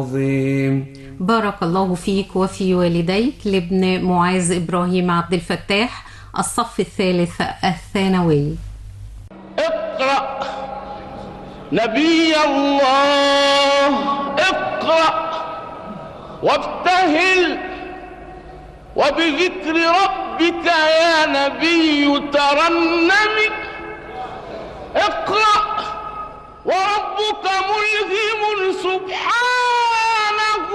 بارك الله فيك وفي والديك لابن معاذ إبراهيم عبد الفتاح، الصف الثالث الثانوي. اقرأ نبي الله، اقرأ وابتهل وبذكر ربك يا نبي ترنم. اقرأ وربك ملهم سبحانه